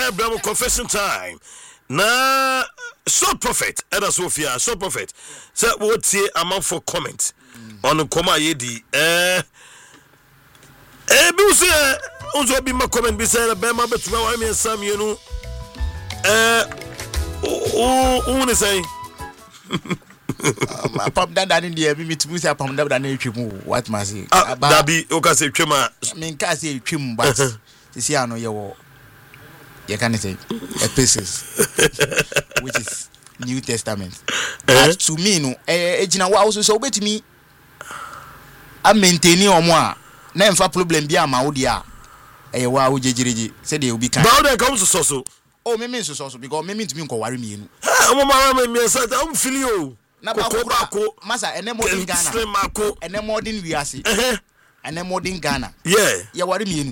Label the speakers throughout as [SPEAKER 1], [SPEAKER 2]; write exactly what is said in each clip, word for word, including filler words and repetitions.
[SPEAKER 1] eh bro confession time na short prophet Eda Sophia short prophet say what say amount for comment on koma yedi eh eh bi say unzo bi ma comment bi say be ma betuma wa me sam yenu eh o o ne say
[SPEAKER 2] pam dada ni dia mi mitumi say pam dada na etwemu what must say
[SPEAKER 1] dabi o ka say twema
[SPEAKER 2] me nka say etwemu but sisi ano ye wo you can say epistles which is New Testament but to me no eh ejina wa so so betimi a maintain omo a na emfa problem bi ama wo dia eh wa wo jejereje say dey obi kan
[SPEAKER 1] ba wo dey come so so
[SPEAKER 2] oh me me so so because me me ntimi nko ware mienu
[SPEAKER 1] ah omo ma ma me say am feel you
[SPEAKER 2] na ba ko masa ene modern Ghana ene modern wiase eh ene modern Ghana
[SPEAKER 1] yeah
[SPEAKER 2] ya ware mienu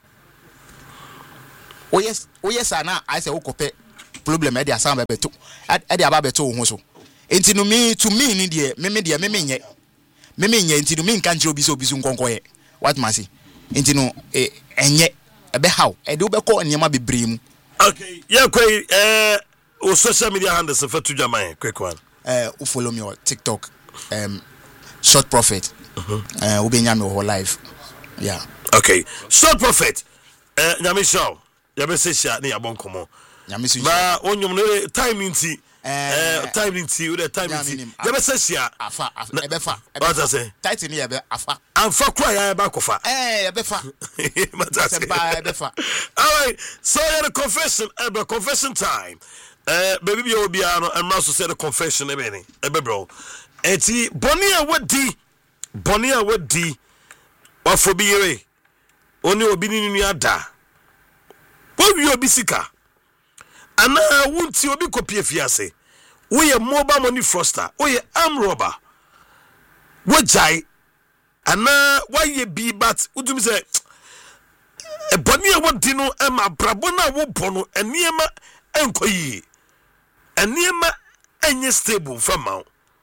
[SPEAKER 2] oh yes oh yes ana I say okope problem e dey asam bebeto e dey aba beto ho so enti no me to me ni dey me me dey me me nye me me nye enti no me nka nje obi so obi so nkonkoye what must say enti no e enye e be how e dey obekọ nyema bebre mu.
[SPEAKER 1] Okay, yeah, quick. Uh, or social media handles for to Jamaica. Quick one.
[SPEAKER 2] Uh, who follow me on TikTok? Um, Short Prophet. Uh, who be nyame whole life. Yeah.
[SPEAKER 1] Okay, Short Prophet. Uh, nyame show. Nyame say sha ni abon komo.
[SPEAKER 2] Nyame say.
[SPEAKER 1] Ba onyom no time inti. Uh, time inti. We time inti. Nyame say sha.
[SPEAKER 2] Afa. Ebe fa.
[SPEAKER 1] What I say?
[SPEAKER 2] Title ni ebe afa.
[SPEAKER 1] Amfa kwa ya eba kofa.
[SPEAKER 2] Eh, ebe fa.
[SPEAKER 1] That's
[SPEAKER 2] it. Ebe fa.
[SPEAKER 1] All right. So yeah, the confession. Ebe confession time. Uh, baby bi obi ano and also said the confession ebe ni. Ebe bro. Eti boni a wadi. Boni a wadi. Wa fobi yewe. Oni obi ni ni ada. Wo wi obi sika. Ana wunti obi kopie fiase. Wo ye mobile money fraudster. Wo ye arm robber. Wo jai. Ana why ye be but udum say e boni e wodi no e ma brabo na wo bono eniema enkoyi eniema enye stable fama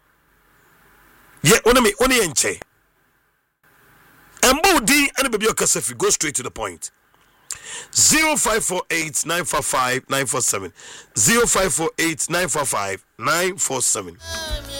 [SPEAKER 1] ye ona me ona ye nche embo di ene bebi okasafi go straight to the point. zero five four eight nine four five nine four seven zero five four eight nine four five nine four seven